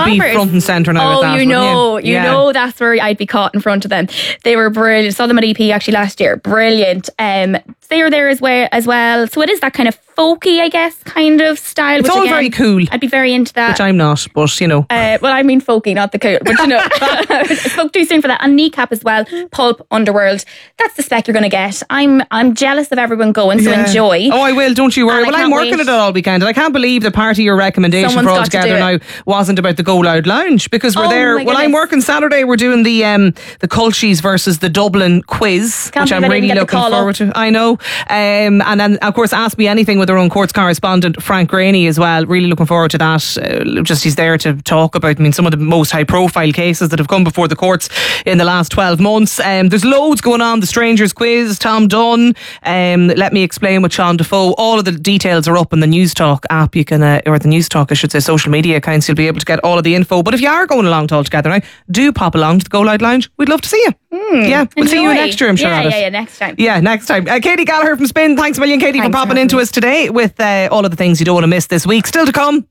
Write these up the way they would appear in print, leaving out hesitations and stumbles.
be front and centre now with that. You know that's where I'd be caught in front of them. They were brilliant. Saw them at EP actually last year. Brilliant. They were there as well. So it is that kind of folky, I guess, kind of style. It's all very cool. I'd be very into that. Which I'm not, but you know. Well, I mean folky, not the cool. But you know, I spoke too soon for that. And Kneecap as well. Pulp, Underworld. That's the spec you're going to get. I'm jealous of everyone going, so enjoy. Oh, I will, don't you worry. Well, I'm working it all weekend, and I can't believe the part of your recommendation for All Together Now wasn't about the Go Loud Lounge, because we're there. Well, I'm working Saturday. We're doing the Culshies versus the Dublin quiz, which I'm really looking forward to. I know. And then, of course, Ask Me Anything with our own courts correspondent, Frank Graney, as well. Really looking forward to that. He's there to talk about, some of the most high-profile cases that have come before the courts in the last 12 months. There's loads going on. The Strangers Quiz, Tom Dunn, Let Me Explain with Sean Defoe. All of the details are up in the News Talk app. You can, or the News Talk, I should say, social media accounts. You'll be able to get all of the info. But if you are going along to All Together Now, do pop along to the Go Loud Lounge. We'd love to see you. Yeah, we'll see you next year, I'm sure. Yeah, next time. Yeah, next time. Katie Gallagher from Spin. Thanks a million, Katie, for popping into us today with all of the things you don't want to miss this week. Still to come.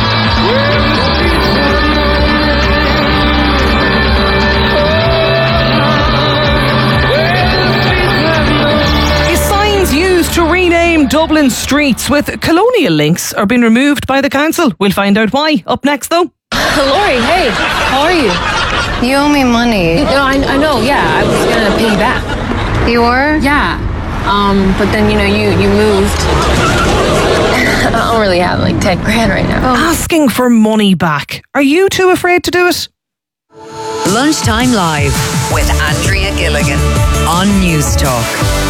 To rename Dublin streets with colonial links are being removed by the council. We'll find out why. Up next, though. Laurie, hey, how are you? You owe me money. No, I know, yeah. I was going to pay you back. You were? Yeah. But then, you moved. I don't really have like 10 grand right now. Asking for money back. Are you too afraid to do it? Lunchtime Live with Andrea Gilligan on News Talk.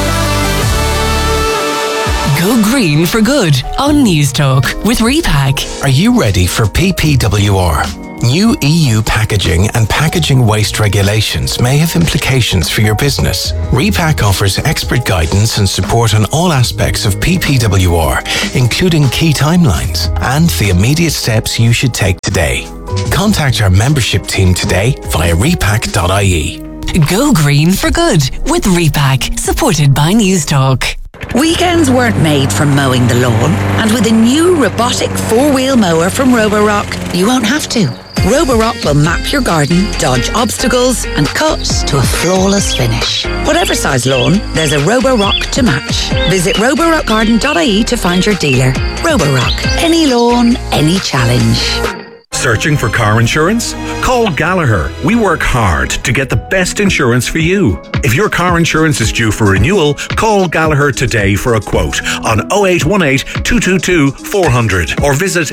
Go green for good on News Talk with Repack. Are you ready for PPWR? New EU packaging and packaging waste regulations may have implications for your business. Repack offers expert guidance and support on all aspects of PPWR, including key timelines and the immediate steps you should take today. Contact our membership team today via repack.ie. Go green for good with Repack, supported by News Talk. Weekends weren't made for mowing the lawn, and with a new robotic 4-wheel mower from Roborock, you won't have to. Roborock will map your garden, dodge obstacles, and cut to a flawless finish. Whatever size lawn, there's a Roborock to match. Visit roborockgarden.ie to find your dealer. Roborock. Any lawn, any challenge. Searching for car insurance? Call Gallagher. We work hard to get the best insurance for you. If your car insurance is due for renewal, call Gallagher today for a quote on 0818 222 400 or visit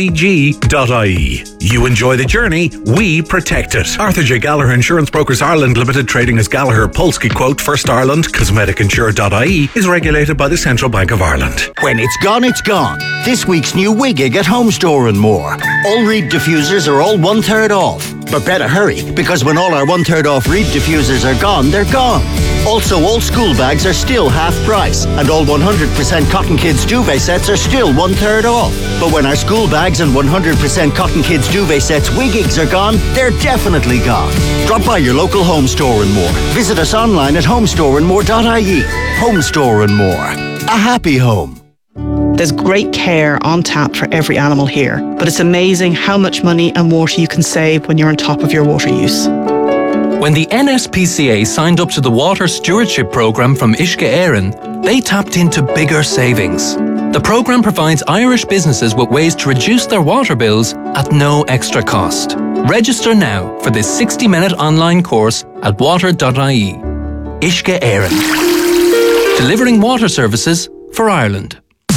agg.ie. You enjoy the journey, we protect it. Arthur J. Gallagher Insurance Brokers Ireland Limited, trading as Gallagher Polski Quote, First Ireland, cosmeticinsure.ie, is regulated by the Central Bank of Ireland. When it's gone, it's gone. This week's new Wiggig at Home Store and More. All Reed diffusers are all 1/3 off. But better hurry, because when all our 1/3 off Reed diffusers are gone, they're gone. Also, all school bags are still half price, and all 100% Cotton Kids duvet sets are still 1/3 off. But when our school bags and 100% Cotton Kids duvet sets Wiggigs are gone, they're definitely gone. Drop by your local Home Store and More. Visit us online at homestoreandmore.ie. Home Store and More. A happy home. There's great care on tap for every animal here, but it's amazing how much money and water you can save when you're on top of your water use. When the NSPCA signed up to the Water Stewardship Programme from Uisce Éireann, they tapped into bigger savings. The programme provides Irish businesses with ways to reduce their water bills at no extra cost. Register now for this 60-minute online course at water.ie. Uisce Éireann. Delivering water services for Ireland.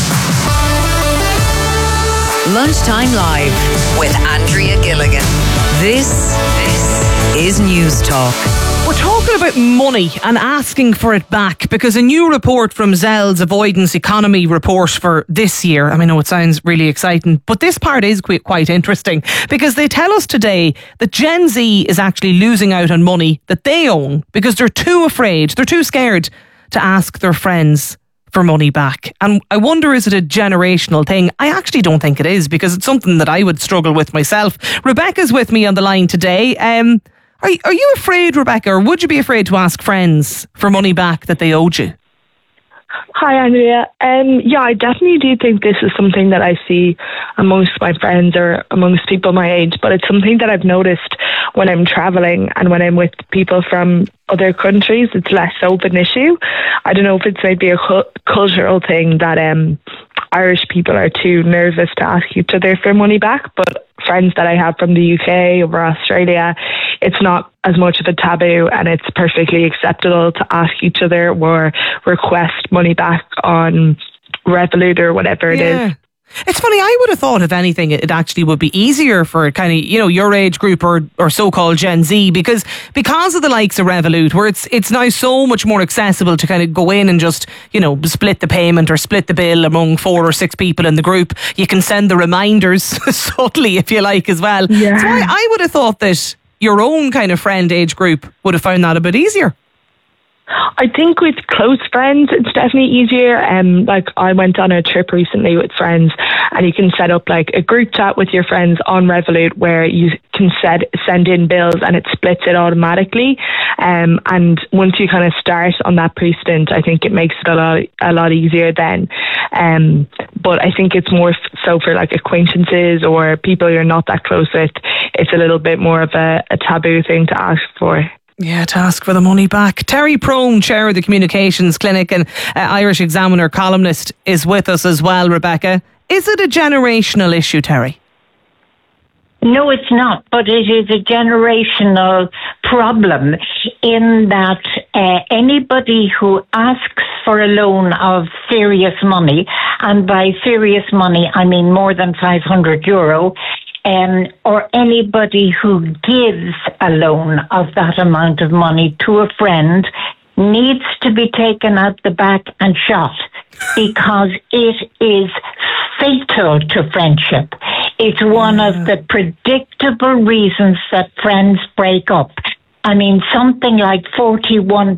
Lunchtime Live with Andrea Gilligan. This is News Talk. We're talking about money and asking for it back, because a new report from Zell's Avoidance Economy report for this year, I know it sounds really exciting, but this part is quite interesting, because they tell us today that Gen Z is actually losing out on money that they own because they're too afraid, they're too scared to ask their friends for money back. And I wonder, is it a generational thing? I actually don't think it is, because it's something that I would struggle with myself. Rebecca's with me on the line today. Are you afraid, Rebecca, or would you be afraid to ask friends for money back that they owed you? Hi, Andrea. Yeah, I definitely do think this is something that I see amongst my friends or amongst people my age, but it's something that I've noticed when I'm traveling and when I'm with people from other countries. It's less so of an issue. I don't know if it's maybe a cultural thing that Irish people are too nervous to ask each other for money back, but friends that I have from the UK or Australia, it's not as much of a taboo and it's perfectly acceptable to ask each other or request money back on Revolut or whatever it is. It's funny, I would have thought, if anything, it actually would be easier for kind of, your age group or so-called Gen Z because of the likes of Revolut, where it's now so much more accessible to kind of go in and just, split the payment or split the bill among 4 or 6 people in the group. You can send the reminders subtly, if you like, as well. Yeah. So I would have thought that your own kind of friend age group would have found that a bit easier. I think with close friends, it's definitely easier. Like I went on a trip recently with friends, and you can set up like a group chat with your friends on Revolut where you can send in bills and it splits it automatically. And once you kind of start on that precedent, I think it makes it a lot easier then. But I think it's more so for like acquaintances or people you're not that close with. It's a little bit more of a taboo thing to ask for. Yeah, to ask for the money back. Terry Prone, chair of the Communications Clinic and Irish Examiner columnist, is with us as well, Rebecca. Is it a generational issue, Terry? No, it's not, but it is a generational problem in that anybody who asks for a loan of serious money, and by serious money I mean more than €500, or anybody who gives a loan of that amount of money to a friend needs to be taken out the back and shot because it is fatal to friendship. It's one of the predictable reasons that friends break up. I mean, something like 41%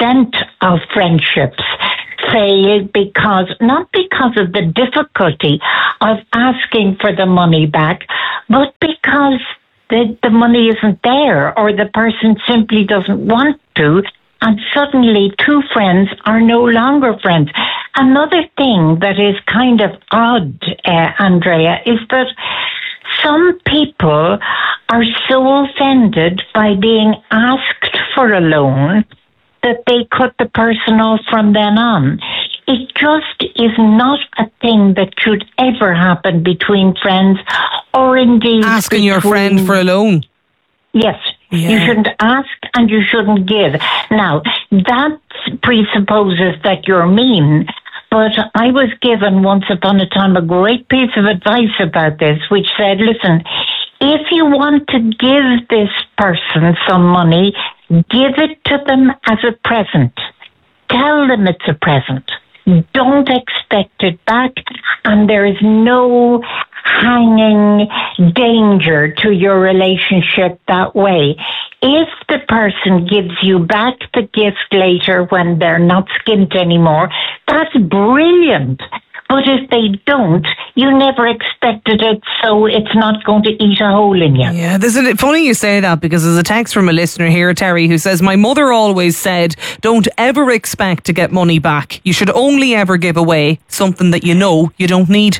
of friendships fail not because of the difficulty of asking for the money back, but because the money isn't there or the person simply doesn't want to, and suddenly two friends are no longer friends. Another thing that is kind of odd, Andrea, is that some people are so offended by being asked for a loan that they cut the person off from then on. It just is not a thing that should ever happen between friends, or indeed asking your friend for a loan. Yes. Yeah. You shouldn't ask and you shouldn't give. Now, that presupposes that you're mean, but I was given once upon a time a great piece of advice about this, which said, listen, if you want to give this person some money, give it to them as a present. Tell them it's a present. Don't expect it back, and there is no hanging danger to your relationship that way. If the person gives you back the gift later when they're not skint anymore, that's brilliant. But if they don't, you never expected it, so it's not going to eat a hole in you. Yeah, isn't it funny you say that, because there's a text from a listener here, Terry, who says, my mother always said, don't ever expect to get money back. You should only ever give away something that you know you don't need.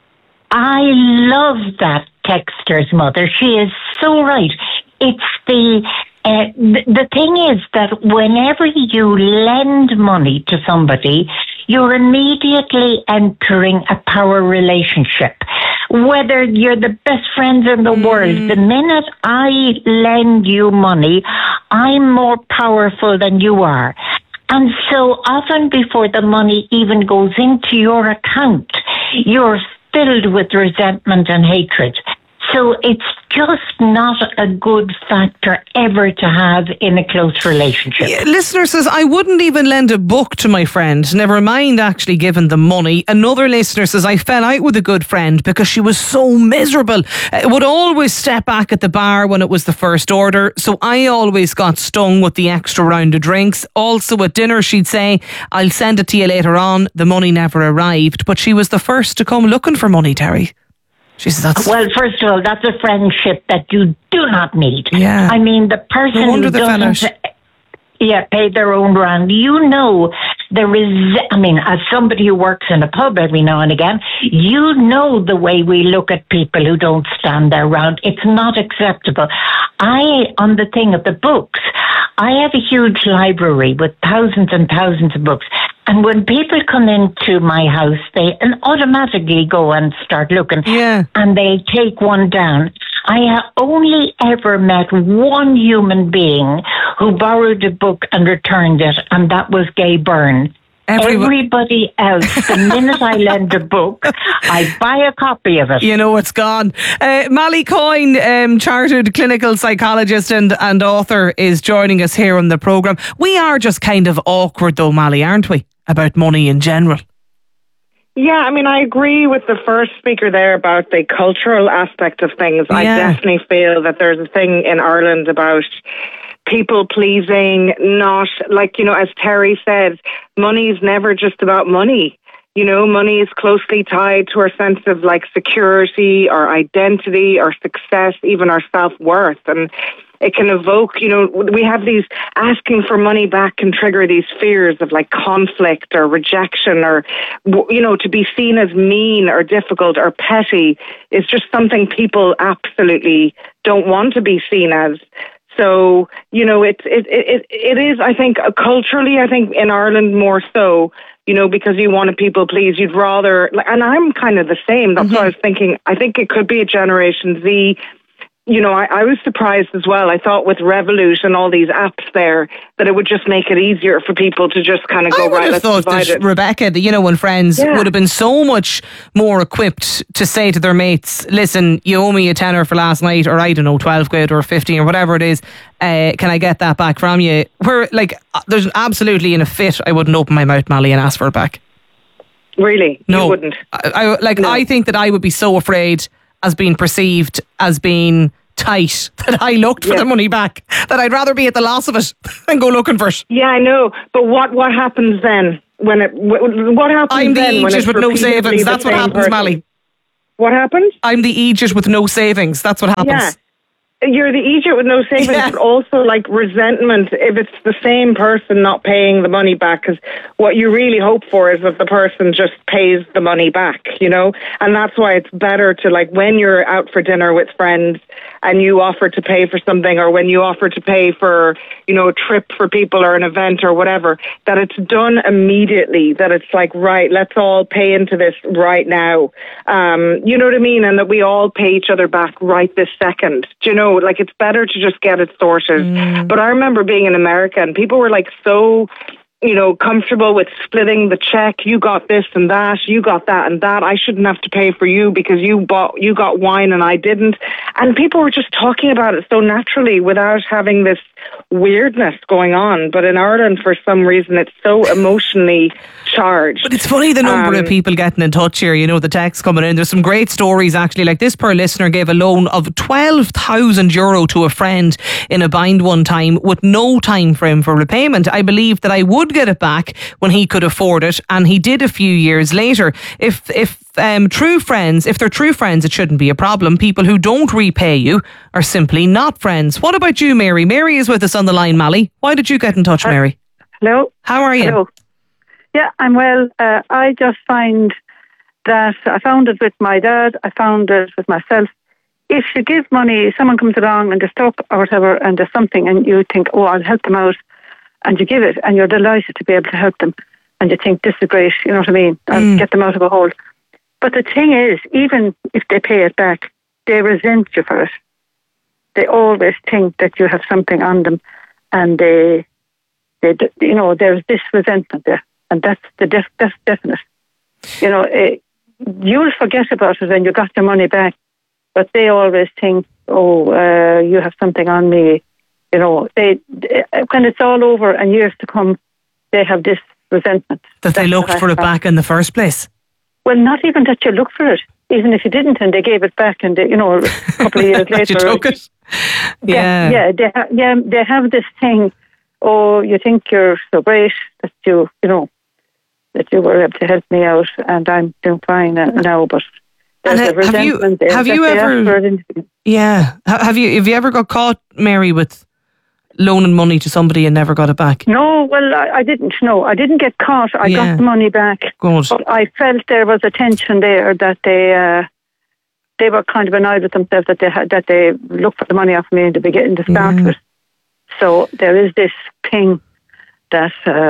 I love that texter's mother. She is so right. It's the thing is that whenever you lend money to somebody, you're immediately entering a power relationship. Whether you're the best friends in the world, the minute I lend you money, I'm more powerful than you are. And so often before the money even goes into your account, you're filled with resentment and hatred. So it's just not a good factor ever to have in a close relationship. Yeah, listener says, I wouldn't even lend a book to my friend, never mind actually giving them money. Another listener says, I fell out with a good friend because she was so miserable. Would always step back at the bar when it was the first order, so I always got stung with the extra round of drinks. Also at dinner she'd say, I'll send it to you later on. The money never arrived, but she was the first to come looking for money, Terry. Well, first of all, that's a friendship that you do not need. Yeah. I mean, the person who doesn't pay their own rent, you know as somebody who works in a pub every now and again, you know the way we look at people who don't stand their ground. It's not acceptable. On the thing of the books, I have a huge library with thousands and thousands of books. And when people come into my house, they automatically go and start looking. Yeah. And they take one down. I have only ever met one human being who borrowed a book and returned it, and that was Gay Byrne. Everybody else, the minute I lend a book, I buy a copy of it. You know it's gone. Mally Coyne, chartered clinical psychologist and author, is joining us here on the programme. We are just kind of awkward though, Mally, aren't we? About money in general. Yeah, I mean, I agree with the first speaker there about the cultural aspect of things. Yeah. I definitely feel that there's a thing in Ireland about people pleasing, not like, as Terry said, money's never just about money. Money is closely tied to our sense of like security, our identity, our success, even our self-worth. And it can evoke, we have these asking for money back can trigger these fears of like conflict or rejection or, to be seen as mean or difficult or petty is just something people absolutely don't want to be seen as. So, it is, I think, culturally, I think in Ireland more so, because you want to people please, you'd rather, and I'm kind of the same. That's what I was thinking. I think it could be a Generation Z. I was surprised as well. I thought with Revolut and all these apps there that it would just make it easier for people to just kind of go, right, let's divide it. Rebecca, and friends would have been so much more equipped to say to their mates, listen, you owe me a tenner for last night, or I don't know, 12 quid or 15 or whatever it is. Can I get that back from you? Where, there's absolutely in a fit, I wouldn't open my mouth, Mally, and ask for it back. Really? No. You wouldn't? No. I think that I would be so afraid as being perceived as being tight that I looked for the money back, that I'd rather be at the loss of it than go looking for it. Yeah, I know. But what happens then? What happens I'm the then Aegis with no savings. That's what happens, Mally. What happens? I'm the Aegis with no savings. That's what happens. Yeah. You're the Aegis with no savings, but also like resentment if it's the same person not paying the money back, because what you really hope for is that the person just pays the money back, and that's why it's better to, like, when you're out for dinner with friends and you offer to pay for something, or when you offer to pay for, a trip for people or an event or whatever, that it's done immediately, that it's like, right, let's all pay into this right now. You know what I mean? And that we all pay each other back right this second. Do you know, like, it's better to just get it sorted. But I remember being in America and people were like so, comfortable with splitting the check. You got this and that, you got that and that. I shouldn't have to pay for you because you got wine and I didn't. And people were just talking about it so naturally without having this weirdness going on. But in Ireland, for some reason, it's so emotionally charged. But it's funny the number of people getting in touch here, the text coming in. There's some great stories actually. Like this per listener gave a loan of €12,000 to a friend in a bind one time with no time frame for repayment. I believed that I would get it back when he could afford it, and he did a few years later. If they're true friends, it shouldn't be a problem. People who don't repay you are simply not friends. What about you, Mary? Mary is with us on the line, Mally. Why did you get in touch, Mary? Hello. How are you? Hello. Yeah, I'm well. I just find that I found it with my dad, I found it with myself. If you give money, someone comes along and they're stuck or whatever, and there's something and you think, oh, I'll help them out, and you give it and you're delighted to be able to help them, and you think, this is great, you know what I mean, and get them out of a hole. But the thing is, even if they pay it back, they resent you for it. They always think that you have something on them, and they there's this resentment there, and that's definite. You'll forget about it and you got your money back, but they always think, oh, you have something on me. They when it's all over and years to come, they have this resentment. That they looked for it back in the first place. Well, not even that you look for it. Even if you didn't and they gave it back and, a couple of years later. You took it? Yeah. They have this thing, oh, you think you're so great that that you were able to help me out and I'm doing fine now, but there's a resentment there. Have you ever got caught, Mary, with loaning money to somebody and never got it back? No, well, I didn't. No, I didn't get caught. I got the money back. Good. But I felt there was a tension there that they were kind of annoyed with themselves that they looked for the money off me in the beginning to start with. So there is this thing that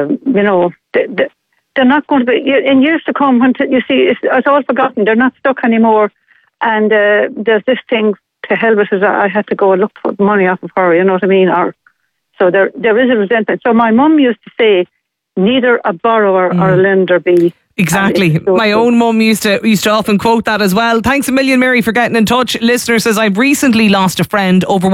they're not going to be in years to come. When you see, it's all forgotten. They're not stuck anymore. And there's this thing. To hell with it, I had to go and look for the money off of her. You know what I mean? So there is a resentment. So my mum used to say, neither a borrower or a lender be. Exactly. My own mum used to often quote that as well. Thanks a million, Mary, for getting in touch. Listener says, I've recently lost a friend over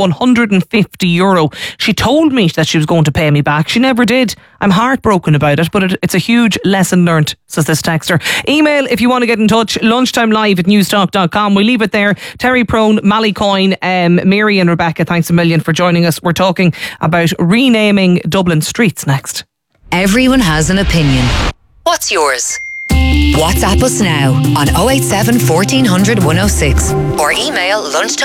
€150. She told me that she was going to pay me back. She never did. I'm heartbroken about it, but it's a huge lesson learnt, says this texter. Email if you want to get in touch, lunchtimelive@newstalk.com. We leave it there. Terry Prone, Mally Coyne, Mary and Rebecca, thanks a million for joining us. We're talking about renaming Dublin streets next. Everyone has an opinion. What's yours? WhatsApp us now on 087 1400 106 or email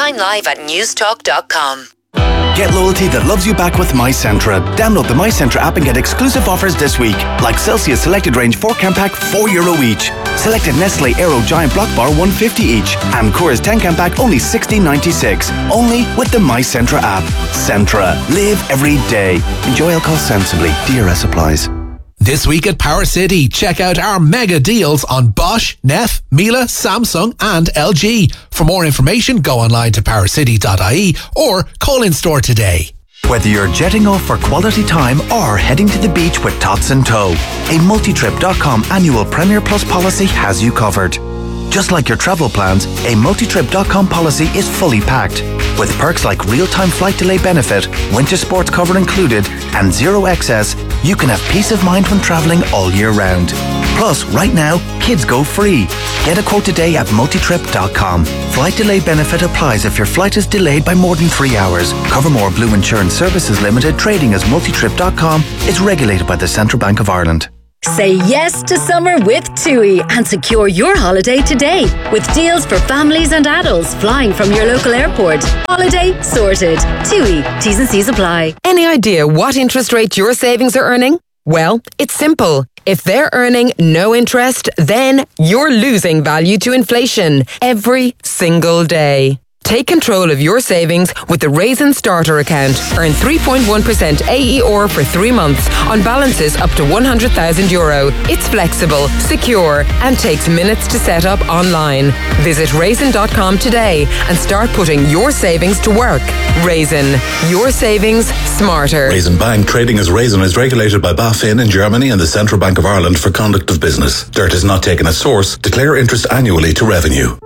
lunchtimelive@newstalk.com. Get loyalty that loves you back with MyCentra. Download the MyCentra app and get exclusive offers this week, like Celsius Selected Range 4-can pack, €4 each. Selected Nestle Aero Giant Block Bar, $1.50 each. And Coors 10-can pack, only $16.96. Only with the MyCentra app. Centra. Live every day. Enjoy alcohol sensibly. DRS applies. This week at Power City, check out our mega deals on Bosch, Neff, Miele, Samsung and LG. For more information, go online to powercity.ie or call in store today. Whether you're jetting off for quality time or heading to the beach with tots in tow, a multitrip.com annual Premier Plus policy has you covered. Just like your travel plans, a multitrip.com policy is fully packed. With perks like real-time flight delay benefit, winter sports cover included, and zero excess, you can have peace of mind when travelling all year round. Plus, right now, kids go free. Get a quote today at multitrip.com. Flight delay benefit applies if your flight is delayed by more than 3 hours. Covermore Blue Insurance Services Limited, trading as multitrip.com, is regulated by the Central Bank of Ireland. Say yes to summer with TUI and secure your holiday today with deals for families and adults flying from your local airport. Holiday sorted. TUI. T's and C's apply. Any idea what interest rate your savings are earning? Well, it's simple. If they're earning no interest, then you're losing value to inflation every single day. Take control of your savings with the Raisin Starter account. Earn 3.1% AER for 3 months on balances up to €100,000. It's flexible, secure, and takes minutes to set up online. Visit raisin.com today and start putting your savings to work. Raisin, your savings smarter. Raisin Bank, trading as Raisin, is regulated by BaFin in Germany and the Central Bank of Ireland for conduct of business. Dirt is not taken as source. Declare interest annually to revenue.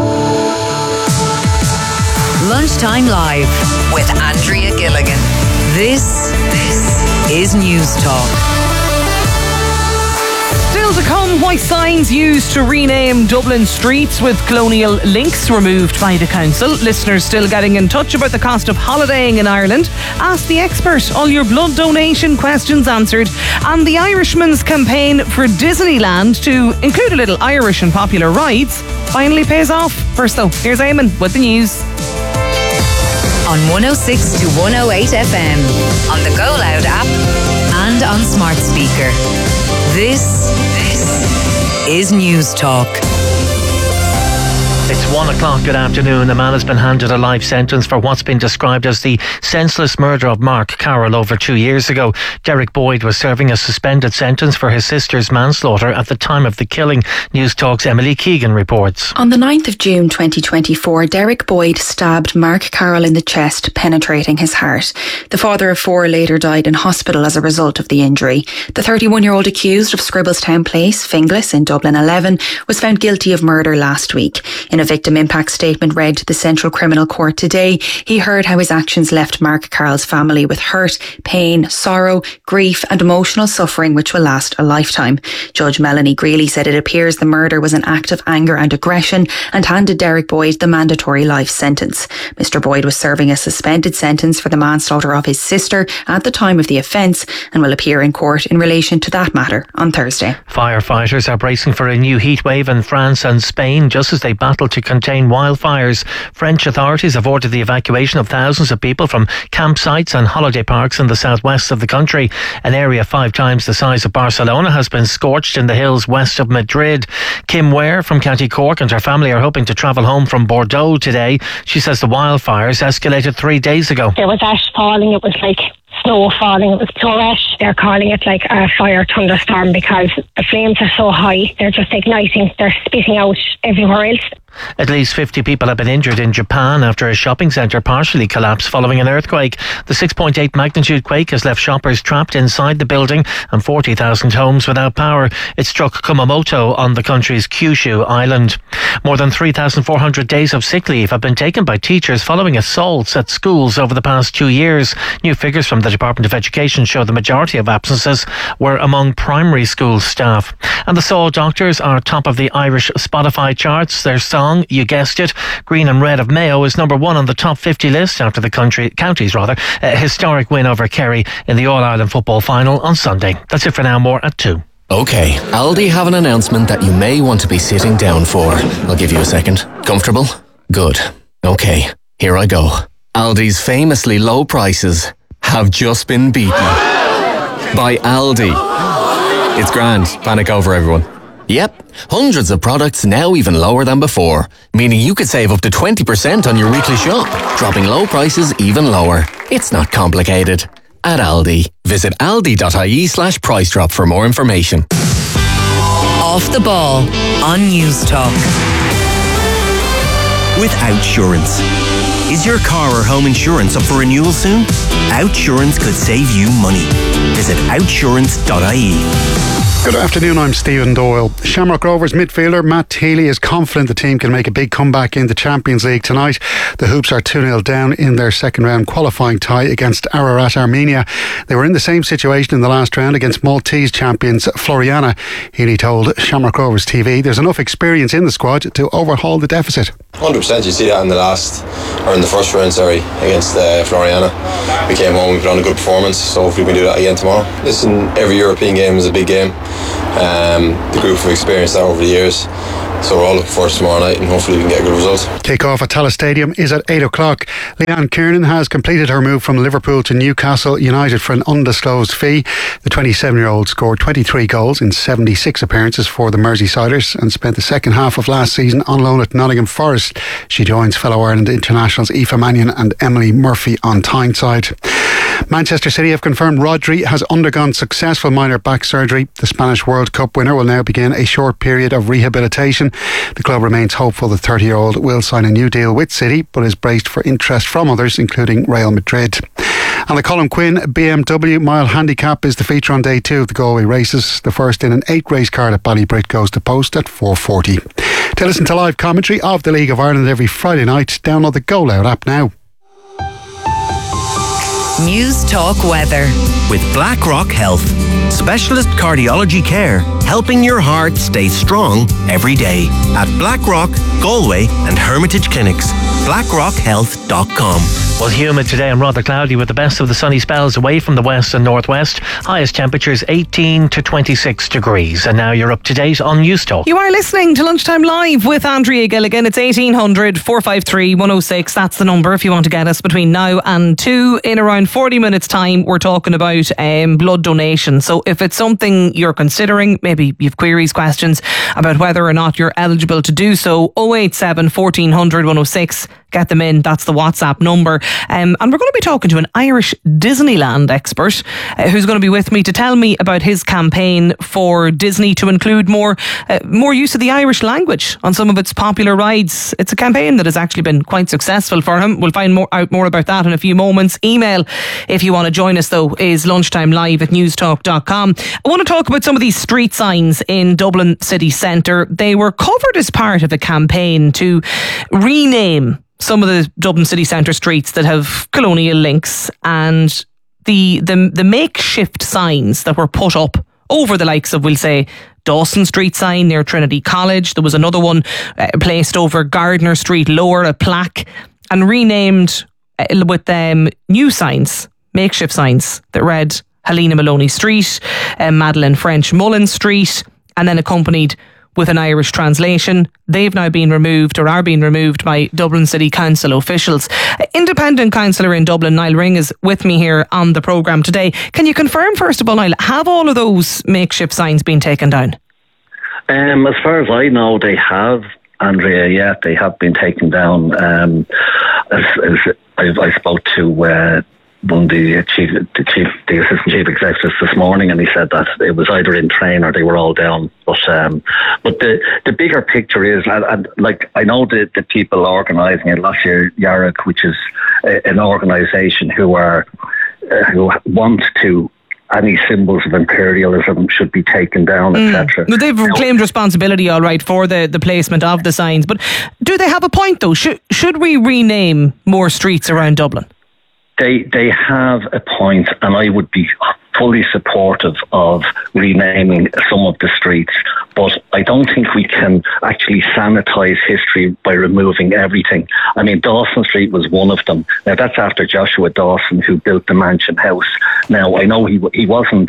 Lunchtime Live with Andrea Gilligan. This is News Talk. Still to come, why signs used to rename Dublin streets with colonial links removed by the council. Listeners still getting in touch about the cost of holidaying in Ireland. Ask the expert. All your blood donation questions answered. And the Irishman's campaign for Disneyland to include a little Irish and popular rides finally pays off. First though, here's Eamon with the news. On 106 to 108 FM, on the Go Loud app and on smart speaker. This is News Talk. It's 1 o'clock. Good afternoon. A man has been handed a life sentence for what's been described as the senseless murder of Mark Carroll over 2 years ago. Derek Boyd was serving a suspended sentence for his sister's manslaughter at the time of the killing. News Talk's Emily Keegan reports. On the 9th of June 2024, Derek Boyd stabbed Mark Carroll in the chest, penetrating his heart. The father of 4 later died in hospital as a result of the injury. The 31-year-old accused of Scribbletown Place, Finglas in Dublin 11, was found guilty of murder last week. In a victim impact statement read to the Central Criminal Court today, he heard how his actions left Mark Carroll's family with hurt, pain, sorrow, grief and emotional suffering which will last a lifetime. Judge Melanie Greeley said it appears the murder was an act of anger and aggression and handed Derek Boyd the mandatory life sentence. Mr. Boyd was serving a suspended sentence for the manslaughter of his sister at the time of the offence and will appear in court in relation to that matter on Thursday. Firefighters are bracing for a new heatwave in France and Spain just as they battle crucial to contain wildfires. French authorities have ordered the evacuation of thousands of people from campsites and holiday parks in the southwest of the country. An area 5 times the size of Barcelona has been scorched in the hills west of Madrid. Kim Ware from County Cork and her family are hoping to travel home from Bordeaux today. She says the wildfires escalated 3 days ago. There was ash falling, it was like snow falling, it was pure ash. They're calling it like a fire thunderstorm because the flames are so high, they're just igniting, they're spitting out everywhere else. At least 50 people have been injured in Japan after a shopping centre partially collapsed following an earthquake. The 6.8 magnitude quake has left shoppers trapped inside the building and 40,000 homes without power. It struck Kumamoto on the country's Kyushu island. More than 3,400 days of sick leave have been taken by teachers following assaults at schools over the past 2 years. New figures from the Department of Education show the majority of absences were among primary school staff. And the Saw Doctors are top of the Irish Spotify charts. Their song, you guessed it, Green and Red of Mayo, is number 1 on the top 50 list after the county's historic win over Kerry in the All-Ireland football final on Sunday. That's it for now, more at 2. Okay, Aldi have an announcement that you may want to be sitting down for. I'll give you a second. Comfortable? Good. Okay, here I go. Aldi's famously low prices have just been beaten by Aldi. It's grand. Panic over, everyone. Yep, hundreds of products now even lower than before, meaning you could save up to 20% on your weekly shop, dropping low prices even lower. It's not complicated. At Aldi, visit aldi.ie/price drop for more information. Off the Ball on News Talk. With Outsurance. Is your car or home insurance up for renewal soon? Outsurance could save you money. Visit outsurance.ie. Good afternoon, I'm Stephen Doyle. Shamrock Rovers midfielder Matt Healy is confident the team can make a big comeback in the Champions League tonight. The Hoops are 2-0 down in their second round qualifying tie against Ararat Armenia. They were in the same situation in the last round against Maltese champions Floriana. Healy told Shamrock Rovers TV there's enough experience in the squad to overhaul the deficit. 100%, you see that in the first round, against Floriana. We came home, we put on a good performance, so hopefully we can do that again tomorrow. Listen, every European game is a big game. The group have experienced that over the years, so we're all looking forward to tomorrow night and hopefully we can get a good result. Kick-off at Tallaght Stadium is at 8 o'clock. Leanne Kiernan has completed her move from Liverpool to Newcastle United for an undisclosed fee. The 27-year-old scored 23 goals in 76 appearances for the Merseysiders and spent the second half of last season on loan at Nottingham Forest. She joins fellow Ireland internationals Aoife Mannion and Emily Murphy on Tyneside. Manchester City have confirmed Rodri has undergone successful minor back surgery. The Spanish World Cup winner will now begin a short period of rehabilitation. The club remains hopeful the 30-year-old will sign a new deal with City, but is braced for interest from others, including Real Madrid. And the Colin Quinn BMW Mile Handicap is the feature on day 2 of the Galway races. The first in an 8-race card at Ballybrit goes to post at 4:40. To listen to live commentary of the League of Ireland every Friday night, download the Go Loud app now. News Talk weather. With BlackRock Health. Specialist cardiology care, helping your heart stay strong every day. At BlackRock, Galway and Hermitage Clinics. BlackRockHealth.com. Well, humid today and rather cloudy with the best of the sunny spells away from the west and northwest. Highest temperatures 18 to 26 degrees. And now you're up to date on News Talk. You are listening to Lunchtime Live with Andrea Gilligan. It's 1800 453 106. That's the number if you want to get us between now and 2. In around 40 minutes time, we're talking about blood donation. So if it's something you're considering, maybe you've queries, questions about whether or not you're eligible to do so, 087 1400 106. Get them in. That's the WhatsApp number. And we're going to be talking to an Irish Disneyland expert who's going to be with me to tell me about his campaign for Disney to include more use of the Irish language on some of its popular rides. It's a campaign that has actually been quite successful for him. We'll find out more about that in a few moments. Email, if you want to join us though, is lunchtimelive@newstalk.com. I want to talk about some of these street signs in Dublin city centre. They were covered as part of a campaign to rename some of the Dublin city centre streets that have colonial links, and the makeshift signs that were put up over the likes of, we'll say, Dawson Street sign near Trinity College. There was another one placed over Gardner Street Lower, a plaque, and renamed with new signs, makeshift signs that read Helena Maloney Street, Madeleine French Mullen Street, and then accompanied with an Irish translation. They've now been removed, or are being removed, by Dublin City Council officials. Independent councillor in Dublin, Niall Ring, is with me here on the programme today. Can you confirm, first of all, Niall, have all of those makeshift signs been taken down? As far as I know, they have, Andrea. Yeah, they have been taken down. I spoke to one of the assistant chief executives this morning, and he said that it was either in train or they were all down. But the bigger picture is, and like, I know the people organising it, Lassia Yarrick, which is an organisation who want to. Any symbols of imperialism should be taken down, etc. Well, they've claimed responsibility, all right, for the placement of the signs. But do they have a point, though? Should we rename more streets around Dublin? They have a point, and I would be fully supportive of renaming some of the streets, but I don't think we can actually sanitise history by removing everything. I mean, Dawson Street was one of them. Now, that's after Joshua Dawson, who built the Mansion House. Now, I know he was an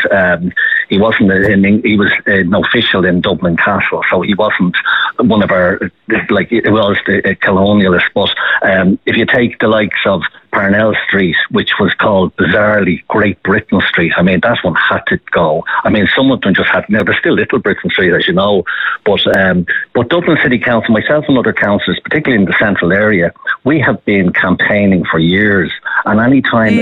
official in Dublin Castle, so he wasn't one of our, like, it was a colonialist. But if you take the likes of Parnell Street, which was called bizarrely Great Britain Street, I mean, that one had to go. I mean, some of them just had. Now, there's still Little Britain Street, as you know, but Dublin City Council, myself and other councillors, particularly in the central area, we have been campaigning for years, and any time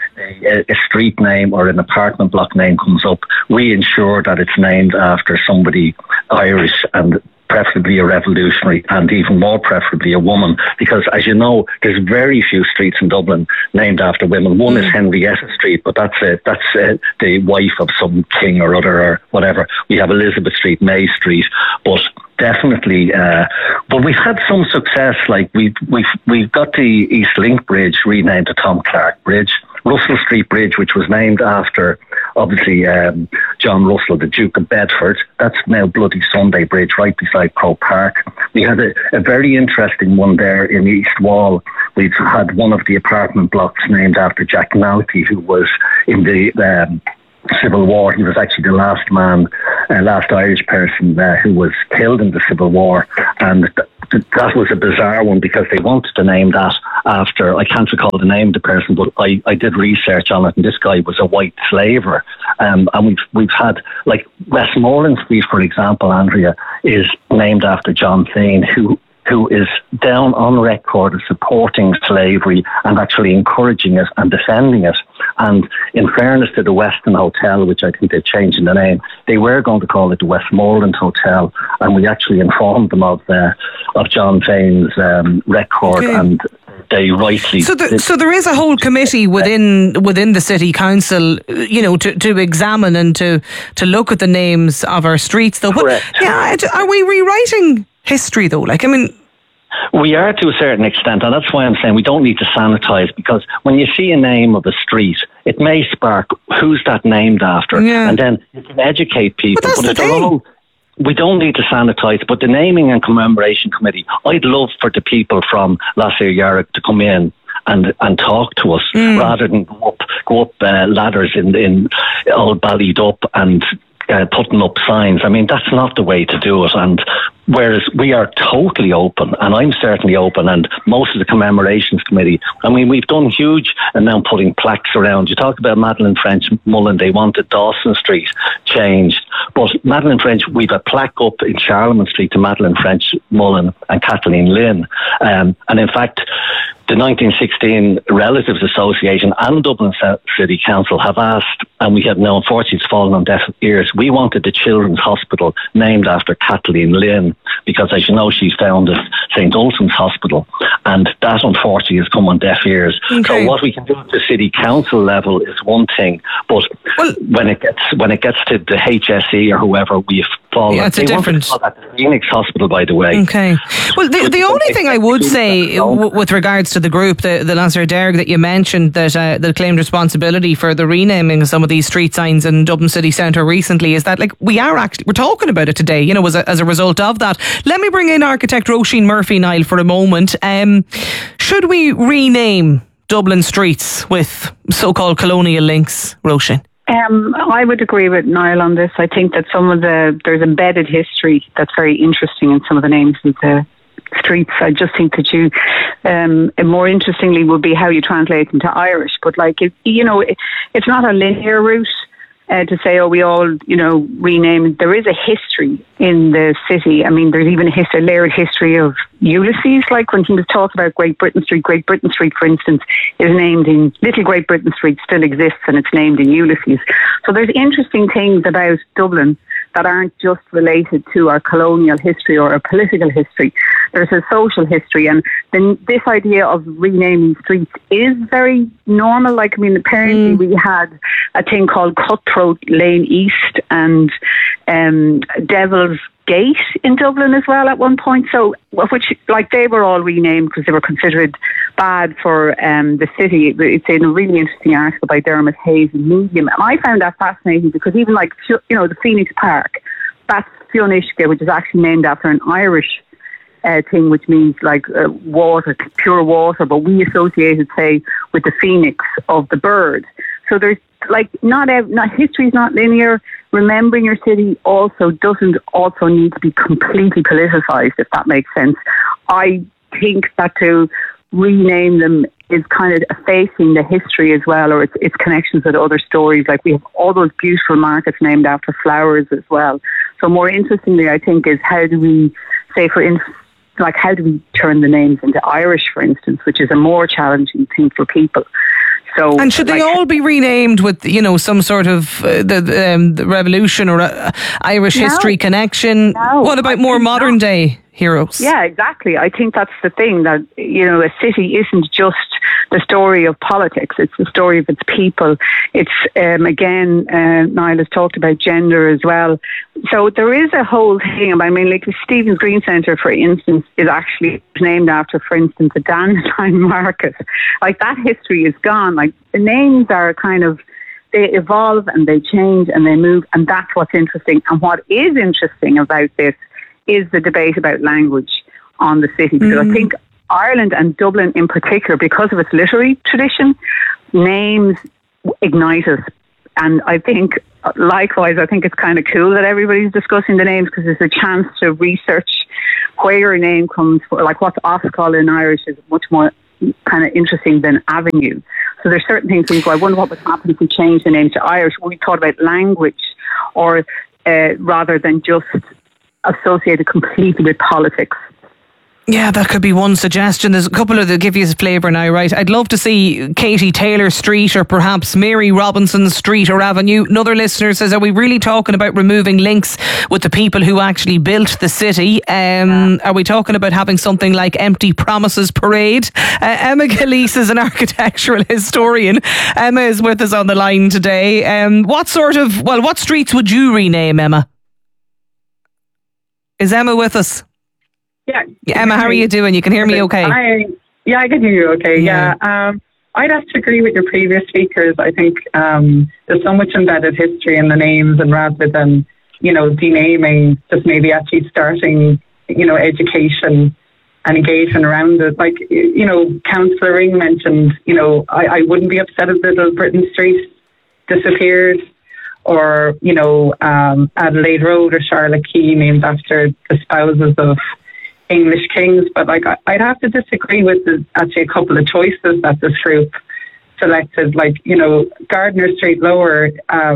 a street name or an apartment block name comes up, we ensure that it's named after somebody Irish, and preferably a revolutionary, and even more preferably a woman, because, as you know, there's very few streets in Dublin named after women. One is Henrietta Street, but that's the wife of some king or other or whatever. We have Elizabeth Street, May Street, but definitely, but we've had some success. Like we've got the East Link Bridge renamed to Tom Clark Bridge. Russell Street Bridge, which was named after, obviously, John Russell, the Duke of Bedford. That's now Bloody Sunday Bridge, right beside Croke Park. We had a very interesting one there in the East Wall. We've had one of the apartment blocks named after Jack Nalty, who was in the Civil War. He was actually the last Irish person who was killed in the Civil War, and that was a bizarre one because they wanted to name that after, I can't recall the name of the person, but I did research on it, and this guy was a white slaver. And we've had, like, Westmoreland Street, for example, Andrea, is named after John Thane, who is down on record as supporting slavery and actually encouraging it and defending it. And in fairness to the Westin Hotel, which I think they're changing the name, they were going to call it the Westmoreland Hotel, and we actually informed them of John Thane's record, and they rightly... So there is a whole committee within the City Council, you know, to examine and to look at the names of our streets, though. Correct. But, yeah, are we rewriting history, though? Like, I mean... We are, to a certain extent, and that's why I'm saying we don't need to sanitise, because when you see a name of a street, it may spark who's that named after, and then you can educate people. But that's the thing. We don't need to sanitise, but the Naming and Commemoration Committee, I'd love for the people from Lassia Yarrick to come in and talk to us, rather than go up ladders in Old Ballydup and putting up signs. I mean, that's not the way to do it. And whereas we are totally open, and I'm certainly open, and most of the Commemorations Committee, I mean, we've done huge, and now putting plaques around. You talk about Madeleine French Mullen, they wanted Dawson Street changed. But Madeleine French, we've a plaque up in Charlemagne Street to Madeleine French Mullen and Kathleen Lynn. And in fact, the 1916 Relatives Association and Dublin City Council have asked, and we have now, unfortunately, it's fallen on deaf ears, we wanted the Children's Hospital named after Kathleen Lynn, because, as you know, she founded St. Ultan's Hospital, and that, unfortunately, has come on deaf ears. Okay. So what we can do at the City Council level is one thing, but when it gets to the HSE or whoever, we've fallen. Yeah, it's a different... At the Phoenix Hospital, by the way. Okay. Well, the only thing I would say with regards to the group, the Lassia Derg that you mentioned, that claimed responsibility for the renaming of some of these street signs in Dublin City Centre recently, is that, like, we're talking about it today, you know, as a result of that. Let me bring in architect Roisin Murphy, Niall, for a moment. Should we rename Dublin streets with so-called colonial links, Roisin? I would agree with Niall on this. I think that there's embedded history that's very interesting in some of the names of the streets. I just think that more interestingly would be how you translate into Irish. But it's not a linear route to say, we all, rename. There is a history in the city. I mean, there's even a layered history of Ulysses. Like when he was talking about Great Britain Street, for instance, is named in Little Great Britain Street still exists and it's named in Ulysses. So there's interesting things about Dublin that aren't just related to our colonial history or our political history. There's a social history, and then this idea of renaming streets is very normal. Apparently we had a thing called Cutthroat Lane East and Devil's Gate in Dublin as well at one point. So, which they were all renamed because they were considered bad for the city. It's in a really interesting article by Dermot Hayes in Medium, and I found that fascinating because even the Phoenix Park, that's Fionn Uisce, which is actually named after an Irish thing, which means water, pure water, but we associate it, say, with the phoenix of the bird. So there's not history is not linear. Remembering your city doesn't need to be completely politicized, if that makes sense. I think that to rename them is kind of effacing the history as well, or its connections with other stories. Like we have all those beautiful markets named after flowers as well. So more interestingly, I think, is how do we say, for instance, how do we turn the names into Irish, for instance, which is a more challenging thing for people. So, and should they all be renamed with, some sort of the revolution or Irish history connection? No, what about more modern day heroes? Yeah, exactly. I think that's the thing, that, a city isn't just the story of politics. It's the story of its people. It's, again, Niall has talked about gender as well. So there is a whole thing. The Stephen's Green Centre, for instance, is actually named after, for instance, a Dandelion Market. That history is gone. The names are they evolve and they change and they move, and that's what's interesting. And what is interesting about this is the debate about language on the city. Because I think Ireland, and Dublin in particular, because of its literary tradition, names ignite us. And I think, likewise, I think it's kind of cool that everybody's discussing the names, because there's a chance to research where your name comes from. What's Oscall in Irish is much more kind of interesting than Avenue. So there's certain things where you go, I wonder what would happen if we changed the name to Irish. We thought about language, or rather than just associated completely with politics. Yeah, that could be one suggestion. There's a couple of that give you a flavour now, right? I'd love to see Katie Taylor Street, or perhaps Mary Robinson Street or Avenue. Another listener says, are we really talking about removing links with the people who actually built the city? Are we talking about having something like Empty Promises Parade? Emma Gillese is an architectural historian. Emma is with us on the line today. What streets would you rename, Emma? Is Emma with us? Yeah. Emma, how are you doing? You can hear me okay? I can hear you okay, yeah. I'd have to agree with your previous speakers. I think there's so much embedded history in the names, and rather than, denaming, just maybe actually starting, education and engagement around it. Councillor Ring mentioned, I wouldn't be upset if Little Britain Street disappeared, or, Adelaide Road or Charlotte Quay named after the spouses of English kings. But I'd have to disagree with actually a couple of choices that this group selected, Gardner Street Lower.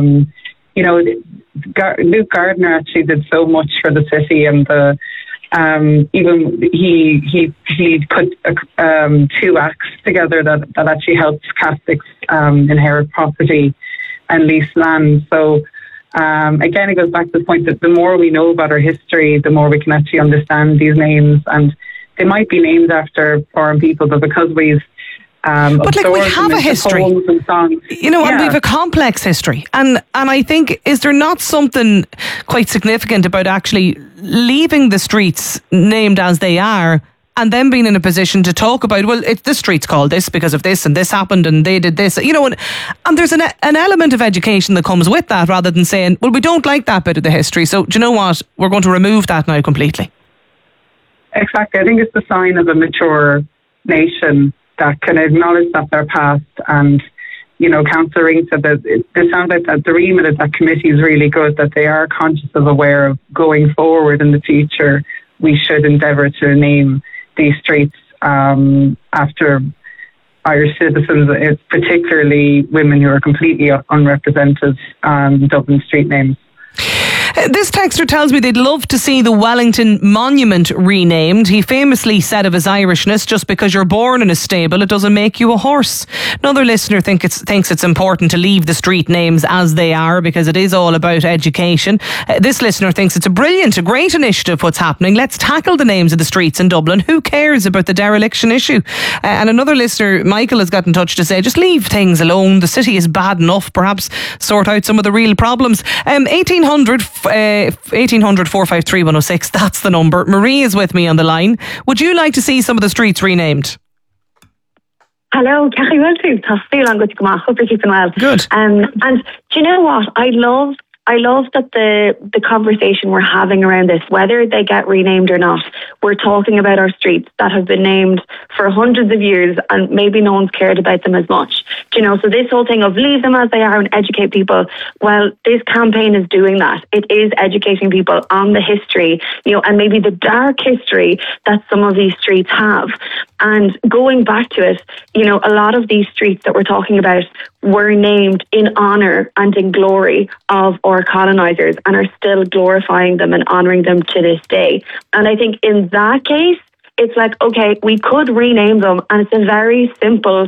Luke Gardner actually did so much for the city, and even he put two acts together that actually helped Catholics inherit property and lease land. So again, it goes back to the point that the more we know about our history, the more we can actually understand these names. And they might be named after foreign people, but because we've but we have a history, and songs, and we have a complex history. And I think, is there not something quite significant about actually leaving the streets named as they are, and then being in a position to talk about, this street's called this because of this, and this happened, and they did this, and there's an element of education that comes with that, rather than saying, we don't like that bit of the history, so do you know what, we're going to remove that now completely. Exactly. I think it's the sign of a mature nation that can acknowledge that they're past and Councillor Ring said that it sounds like that the remit of that committee is really good, that they are conscious of aware of going forward in the future. We should endeavour to name these streets after Irish citizens, particularly women who are completely unrepresented on Dublin street names. This texter tells me they'd love to see the Wellington Monument renamed. He famously said of his Irishness, just because you're born in a stable, it doesn't make you a horse. Another listener thinks it's important to leave the street names as they are because it is all about education. This listener thinks it's a great initiative what's happening. Let's tackle the names of the streets in Dublin. Who cares about the dereliction issue? And another listener, Michael, has got in touch to say, just leave things alone. The city is bad enough. Perhaps sort out some of the real problems. 1800 453 106, that's the number. Marie is with me on the line. Would you like to see some of the streets renamed? Hello, Carrie Welty. Good to come on. Hope you're keeping well. Good. And do you know what? I love that the conversation we're having around this, whether they get renamed or not, we're talking about our streets that have been named for hundreds of years and maybe no one's cared about them as much. So this whole thing of leave them as they are and educate people, well, this campaign is doing that. It is educating people on the history, and maybe the dark history that some of these streets have. And going back to it, a lot of these streets that we're talking about were named in honour and in glory of our colonisers and are still glorifying them and honouring them to this day. And I think in that case, it's like, okay, we could rename them, and it's a very simple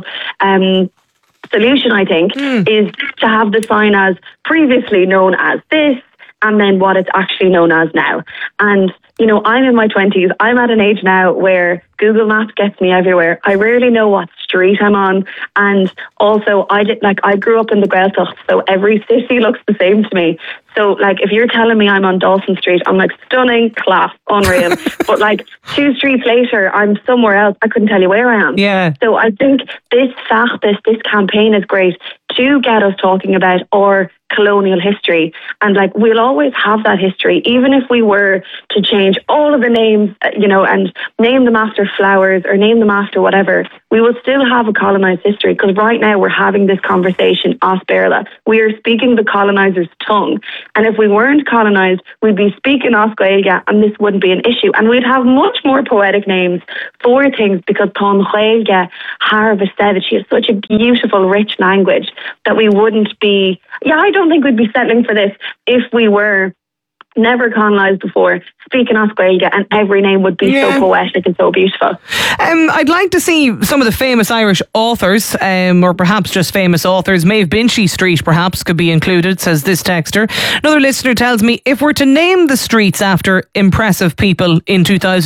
solution, I think, is to have the sign as previously known as this, and then what it's actually known as now. And, I'm in my 20s. I'm at an age now where Google Maps gets me everywhere. I rarely know what street I'm on. And also, I grew up in the Gaeltacht, so every city looks the same to me. So, if you're telling me I'm on Dawson Street, I'm like, stunning, class, unreal. But 2 streets later, I'm somewhere else. I couldn't tell you where I am. Yeah. So I think this campaign is great to get us talking about our colonial history. And we'll always have that history, even if we were to change all of the names, and name them after flowers or name them after whatever, we will still have a colonised history, because right now we're having this conversation as Berla. We are speaking the coloniser's tongue. And if we weren't colonised, we'd be speaking as Gaeilge, and this wouldn't be an issue. And we'd have much more poetic names for things, because Tá Gaeilge harvested. She has such a beautiful, rich language that we wouldn't be... I don't think we'd be settling for this if we were never colonised before, speaking as Gaeilge, and every name would be so poetic and so beautiful. I'd like to see some of the famous Irish authors, or perhaps just famous authors. Maeve Binchy Street perhaps could be included, says this texter. Another listener tells me, if we're to name the streets after impressive people in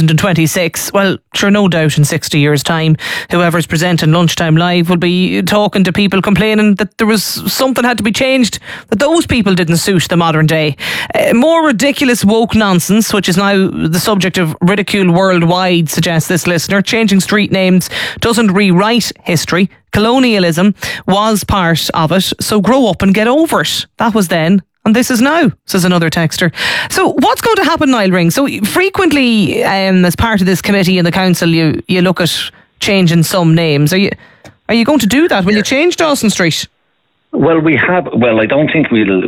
2026, well, sure, no doubt in 60 years' time, whoever's presenting Lunchtime Live will be talking to people complaining that there was something had to be changed, that those people didn't suit the modern day. More ridiculous woke nonsense, which is now the subject of ridicule worldwide, suggests this listener. Changing street names doesn't rewrite history. Colonialism was part of it, so grow up and get over it. That was then, and this is now, says another texter. So what's going to happen, Niall Ring? So frequently, as part of this committee in the council, you look at changing some names. Are you going to do that? Will you change Dawson Street? Well, I don't think we'll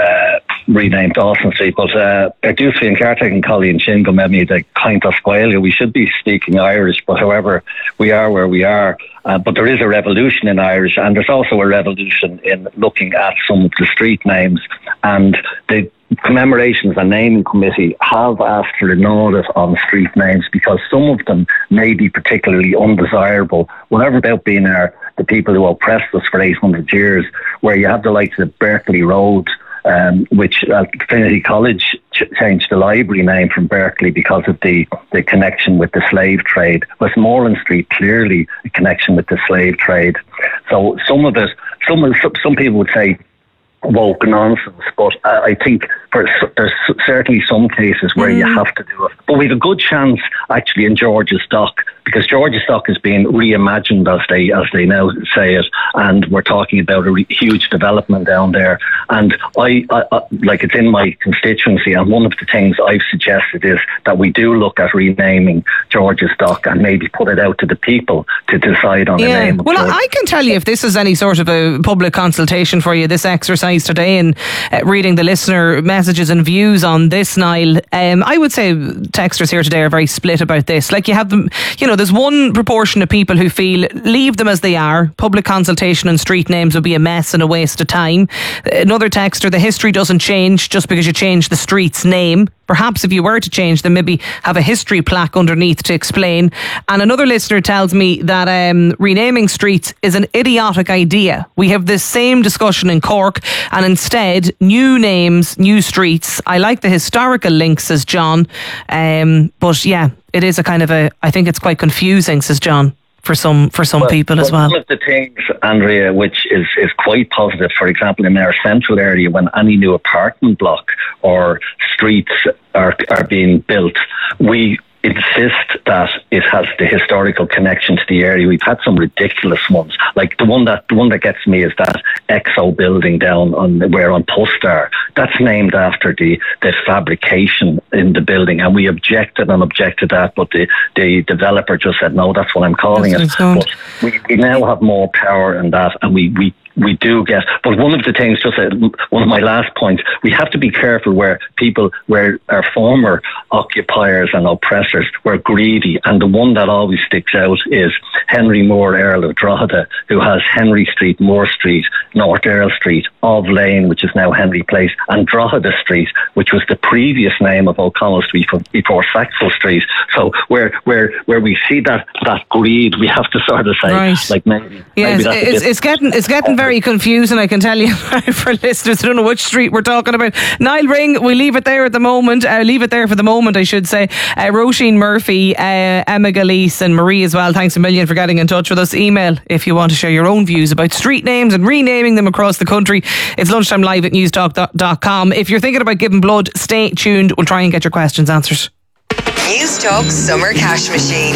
rename Dawson Street, but Dúsfi and Cartag and Colleen Chin go maybe the kind of Gaeilge. We should be speaking Irish, but however, we are where we are. But there is a revolution in Irish, and there's also a revolution in looking at some of the street names. And the Commemorations and Naming Committee have asked for an audit on street names, because some of them may be particularly undesirable, whatever about being the people who oppressed us for 800 years, where you have the likes of Berkeley Road, which Trinity College changed the library name from Berkeley because of the connection with the slave trade. Westmoreland Street, clearly a connection with the slave trade. So some people would say woke nonsense, but I think there's certainly some cases where you have to do it. But we have a good chance actually in George's Dock, because George's Dock is being reimagined as they now say it, and we're talking about a huge development down there. And I like, it's in my constituency, and one of the things I've suggested is that we do look at renaming George's Dock and maybe put it out to the people to decide on the name. Well, I can tell you, if this is any sort of a public consultation for you, this exercise today, and reading the listener messages and views on this, Niall, I would say texters here today are very split about this. Like, you have them, there's one proportion of people who feel leave them as they are. Public consultation on street names would be a mess and a waste of time. Another texter, the history doesn't change just because you change the street's name. Perhaps if you were to change them, maybe have a history plaque underneath to explain. And another listener tells me that renaming streets is an idiotic idea. We have this same discussion in Cork, and instead, new names, new streets. I like the historical link, says John. But yeah, it is a kind of I think it's quite confusing, says John, for some people as well. One of the things, Andrea, which is quite positive, for example, in our central area, when any new apartment block or streets are being built, we insist that it has the historical connection to the area. We've had some ridiculous ones. Like the one that gets me is that EXO building down on Pustar. That's named after the fabrication in the building, and we objected that, but the developer just said, no, that's what I'm calling it. But we now have more power in that, and we do get, but one of the things, just one of my last points, we have to be careful where our former occupiers and oppressors were greedy, and the one that always sticks out is Henry Moore, Earl of Drogheda, who has Henry Street, Moore Street, North Earl Street, Ov Lane, which is now Henry Place, and Drogheda Street, which was the previous name of O'Connell Street before Sackville Street. So where we see that greed, we have to sort of say, right, like maybe it's getting very confusing, I can tell you, for listeners who don't know which street we're talking about. Niall Ring, we leave it there at the moment. Leave it there for the moment, I should say. Roisin Murphy, Emma Galeese and Marie as well, thanks a million for getting in touch with us. Email if you want to share your own views about street names and renaming them across the country. It's lunchtimelive@newstalk.com. If you're thinking about giving blood, stay tuned. We'll try and get your questions answered. Newstalk Summer Cash Machine.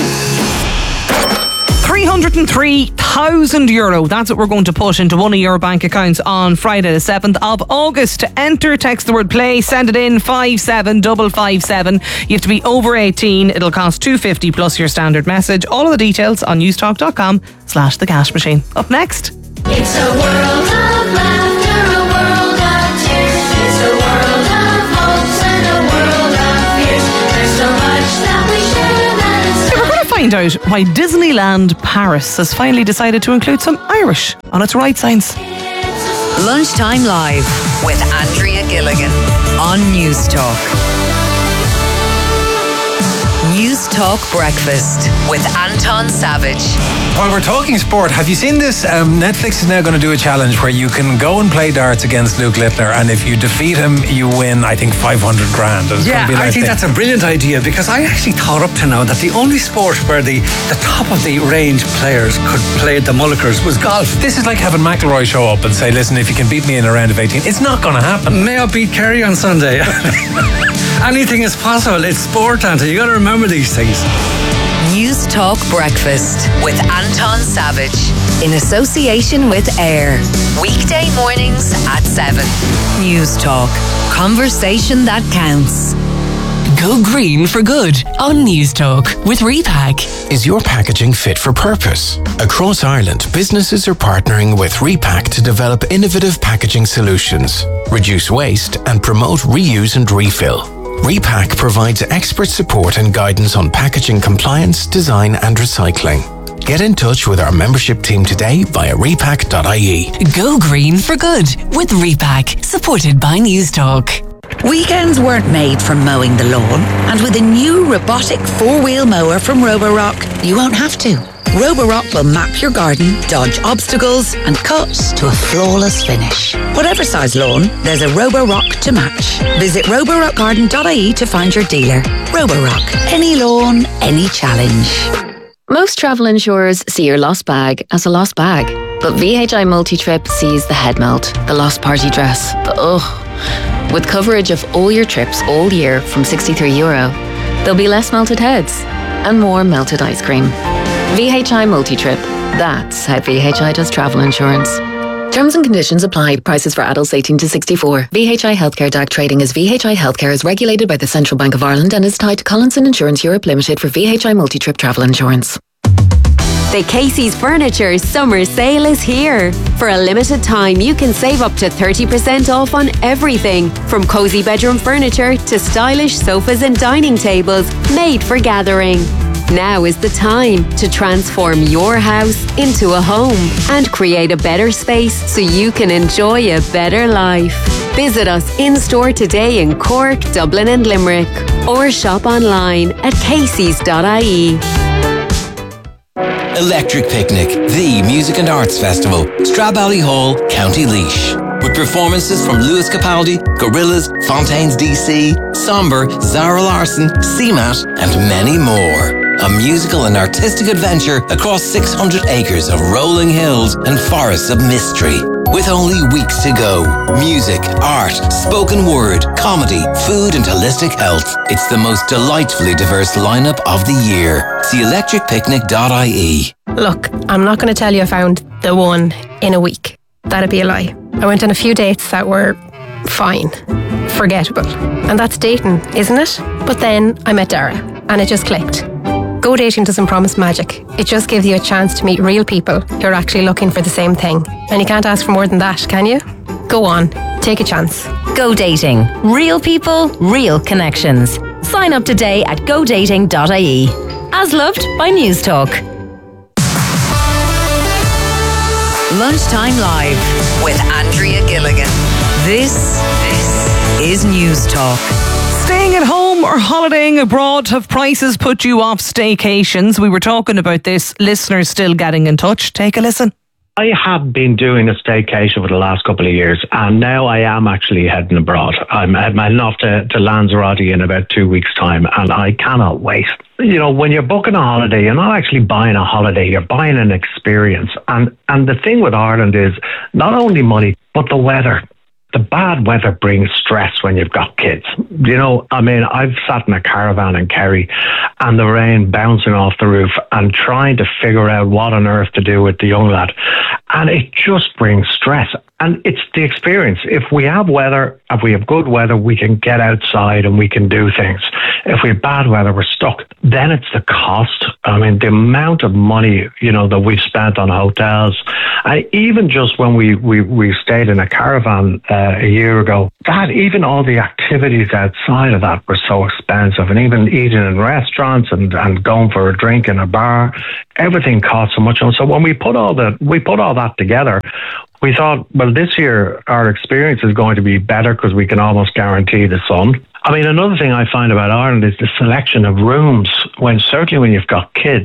€303,000. That's what we're going to put into one of your bank accounts on Friday the 7th of August. To enter, text the word play, send it in 57557. You have to be over 18. It'll cost $2.50 plus your standard message. All of the details on newstalk.com/the cash machine. Up next. It's a world of laughter, a world of tears. It's a world of hopes and a world of fears. There's so much that we share that is We're going to find out why Disneyland Paris has finally decided to include some Irish on its right signs. Lunchtime Live with Andrea Gilligan on Newstalk. Newstalk Breakfast with Anton Savage. While we're talking sport, have you seen this? Netflix is now going to do a challenge where you can go and play darts against Luke Littler, and if you defeat him, you win, I think, 500 grand. Yeah, I think that's a brilliant idea, because I actually thought up to now that the only sport where the top of the range players could play the Mullickers was golf. This is like having McIlroy show up and say, listen, if you can beat me in a round of 18, it's not going to happen. May I beat Kerry on Sunday? Anything is possible. It's sport, Anta. You got to remember these things. Newstalk Breakfast with Anton Savage in association with AIR. Weekday mornings at 7. Newstalk. Conversation that counts. Go green for good on Newstalk with Repack. Is your packaging fit for purpose? Across Ireland, businesses are partnering with Repack to develop innovative packaging solutions, reduce waste and promote reuse and refill. Repack provides expert support and guidance on packaging compliance, design and recycling. Get in touch with our membership team today via repack.ie. Go green for good with Repack, supported by Newstalk. Weekends weren't made for mowing the lawn, and with a new robotic 4-wheel mower from Roborock, you won't have to. Roborock will map your garden, dodge obstacles, and cut to a flawless finish. Whatever size lawn, there's a Roborock to match. Visit roborockgarden.ie to find your dealer. Roborock. Any lawn, any challenge. Most travel insurers see your lost bag as a lost bag. But VHI Multi-Trip sees the head melt, the lost party dress, the With coverage of all your trips all year from €63, there'll be less melted heads and more melted ice cream. VHI Multi-Trip. That's how VHI does travel insurance. Terms and conditions apply. Prices for adults 18 to 64. VHI Healthcare DAC trading as VHI Healthcare is regulated by the Central Bank of Ireland and is tied to Collinson Insurance Europe Limited for VHI Multi-Trip travel insurance. The Casey's Furniture Summer Sale is here. For a limited time, you can save up to 30% off on everything, from cosy bedroom furniture to stylish sofas and dining tables made for gathering. Now is the time to transform your house into a home and create a better space so you can enjoy a better life. Visit us in-store today in Cork, Dublin and Limerick, or shop online at caseys.ie. Electric Picnic, the music and arts festival, Stradbally Hall, County Laois. With performances from Lewis Capaldi, Gorillaz, Fontaines DC, Somber, Zara Larsson, CMAT, and many more. A musical and artistic adventure across 600 acres of rolling hills and forests of mystery. With only weeks to go, music, art, spoken word, comedy, food and holistic health. It's the most delightfully diverse lineup of the year. See electricpicnic.ie. Look, I'm not going to tell you I found the one in a week. That'd be a lie. I went on a few dates that were fine, forgettable. And that's dating, isn't it? But then I met Dara and it just clicked. Go dating doesn't promise magic. It just gives you a chance to meet real people who are actually looking for the same thing. And you can't ask for more than that, can you? Go on, take a chance. Go dating. Real people, real connections. Sign up today at godating.ie. As loved by News Talk. Lunchtime Live with Andrea Gilligan. This is News Talk. Staying at home or holidaying abroad, have prices put you off staycations? We were talking about this. Listeners still getting in touch. Take a listen. I have been doing a staycation for the last couple of years, and now I am actually heading abroad. I'm heading off to Lanzarote in about 2 weeks' time, and I cannot wait. You know, when you're booking a holiday, you're not actually buying a holiday, you're buying an experience. And the thing with Ireland is not only money, but the weather. The bad weather brings stress when you've got kids. You know, I mean, I've sat in a caravan in Kerry and the rain bouncing off the roof and trying to figure out what on earth to do with the young lad. And it just brings stress. And it's the experience. If we have weather, if we have good weather, we can get outside and we can do things. If we have bad weather, we're stuck. Then it's the cost. I mean, the amount of money, you know, that we've spent on hotels. And even just when we stayed in a caravan a year ago, that even all the activities outside of that were so expensive. And even eating in restaurants and going for a drink in a bar, everything cost so much. And so when we put all that together, we thought, well, this year our experience is going to be better because we can almost guarantee the sun. I mean, another thing I find about Ireland is the selection of rooms, certainly when you've got kids.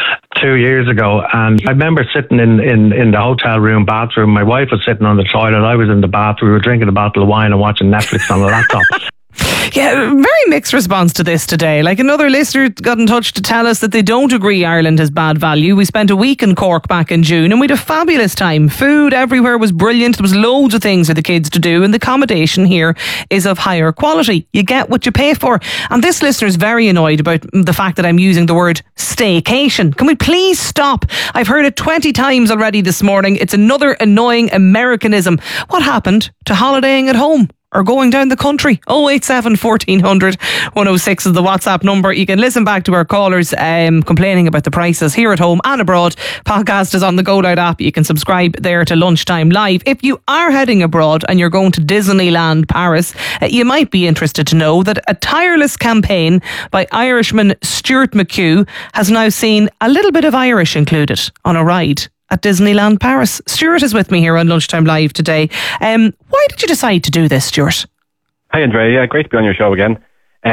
2 years ago, and I remember sitting in the hotel room bathroom. My wife was sitting on the toilet, I was in the bath, we were drinking a bottle of wine and watching Netflix on the laptop. Yeah, very mixed response to this today. Like, another listener got in touch to tell us that they don't agree Ireland has bad value. We spent a week in Cork back in June and we had a fabulous time. Food everywhere was brilliant. There was loads of things for the kids to do, and the accommodation here is of higher quality. You get what you pay for. And this listener is very annoyed about the fact that I'm using the word staycation. Can we please stop? I've heard it 20 times already this morning. It's another annoying Americanism. What happened to holidaying at home? Or going down the country? 087 1400 106 is the WhatsApp number. You can listen back to our callers complaining about the prices here at home and abroad. Podcast is on the Go Loud app. You can subscribe there to Lunchtime Live. If you are heading abroad and you're going to Disneyland Paris, you might be interested to know that a tireless campaign by Irishman Stuart McHugh has now seen a little bit of Irish included on a ride at Disneyland Paris. Stuart is with me here on Lunchtime Live today. Why did you decide to do this, Stuart? Hi, Andrea. Yeah, great to be on your show again.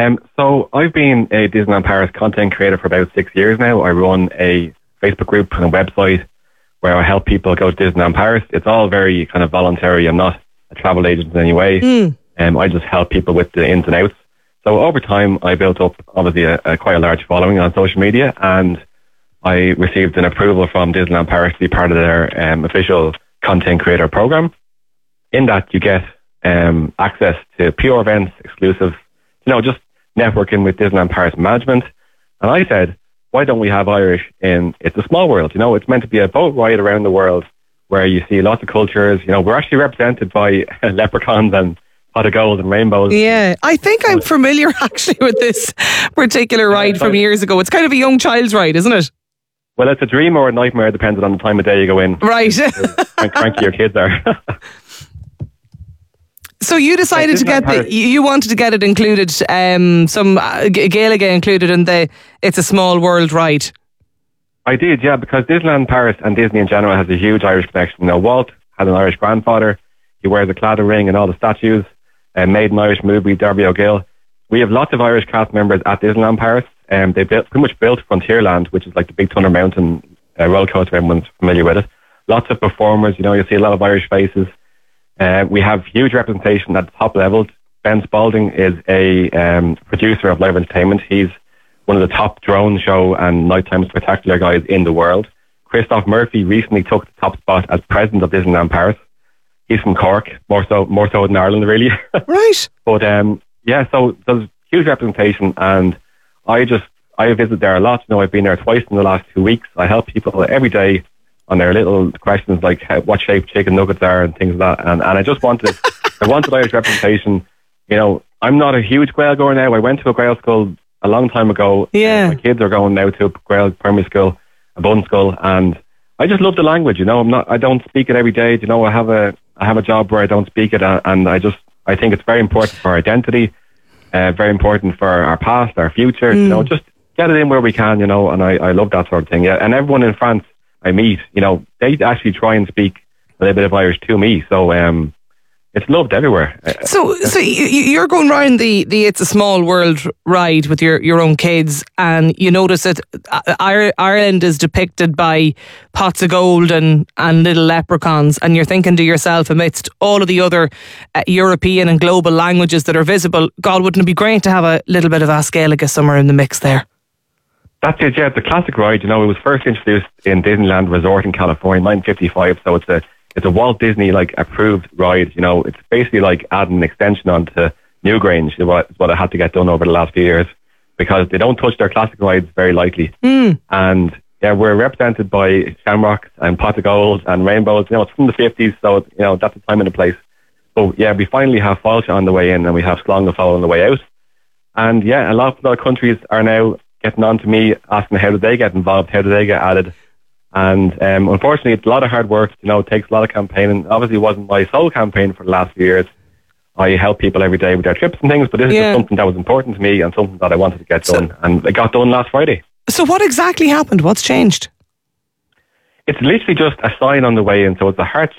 So I've been a Disneyland Paris content creator for about 6 years now. I run a Facebook group and a website where I help people go to Disneyland Paris. It's all very kind of voluntary. I'm not a travel agent in any way. I just help people with the ins and outs. So over time, I built up obviously a quite a large following on social media, and I received an approval from Disneyland Paris to be part of their official content creator program. In that, you get access to pure events, exclusive, just networking with Disneyland Paris management. And I said, why don't we have Irish in It's a Small World? It's meant to be a boat ride around the world where you see lots of cultures. We're actually represented by leprechauns and pot of gold and rainbows. Yeah, I think I'm familiar actually with this particular ride from years ago. It's kind of a young child's ride, isn't it? Well, it's a dream or a nightmare, depending on the time of day you go in. Right. How cranky your kids are. So you decided to get you wanted to get it included, some Gaeilge included in the It's a Small World ride. I did, yeah, because Disneyland Paris and Disney in general has a huge Irish connection. Walt had an Irish grandfather. He wears a claddagh ring and all the statues. Made an Irish movie, Darby O'Gill. We have lots of Irish cast members at Disneyland Paris. They pretty much built Frontierland, which is like the big Thunder Mountain roller coaster. Everyone's familiar with it. Lots of performers. You see a lot of Irish faces. We have huge representation at the top level. Ben Spalding is a producer of live entertainment. He's one of the top drone show and nighttime spectacular guys in the world. Christoph Murphy recently took the top spot as president of Disneyland Paris. He's from Cork, more so than Ireland, really. Right. But so there's huge representation, and I visit there a lot. I've been there twice in the last 2 weeks. I help people every day on their little questions like what shape chicken nuggets are and things like that. And I just wanted Irish representation. I'm not a huge Gael goer now. I went to a Gael school a long time ago. Yeah. My kids are going now to a Gael primary school, a Bun school, and I just love the language. I don't speak it every day. I have a job where I don't speak it, and I think it's very important for our identity, very important for our past, our future. Just get it in where we can. And I love that sort of thing. Yeah, and everyone in France I meet, they actually try and speak a little bit of Irish to me. So it's loved everywhere. So you're going round the It's a Small World ride with your own kids, and you notice that Ireland is depicted by pots of gold and little leprechauns, and you're thinking to yourself, amidst all of the other European and global languages that are visible, God, wouldn't it be great to have a little bit of As Gaeilge somewhere in the mix there? That's it, yeah. It's a classic ride. It was first introduced in Disneyland Resort in California in 1955, so it's a Walt Disney approved ride. It's basically like adding an extension onto Newgrange. Is what I had to get done over the last few years, because they don't touch their classic rides very lightly. And yeah, we're represented by shamrocks and pot of gold and rainbows. It's from the 50s, so that's the time and the place. But yeah, we finally have Fáilte on the way in, and we have Slonga on the way out. And yeah, a lot of other countries are now getting on to me, asking how do they get involved, how do they get added. And unfortunately, it's a lot of hard work. It takes a lot of campaigning. Obviously, it wasn't my sole campaign for the last few years. I help people every day with their trips and things, but this is just something that was important to me and something that I wanted to get done. And it got done last Friday. So what exactly happened? What's changed? It's literally just a sign on the way in. So it's a heart